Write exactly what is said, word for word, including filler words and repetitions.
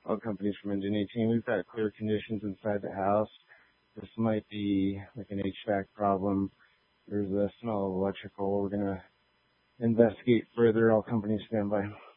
All companies from Engine eighteen. We've got clear conditions inside the house. This might be like an H V A C problem. There's a smell of electrical. We're going to investigate further. All companies stand by.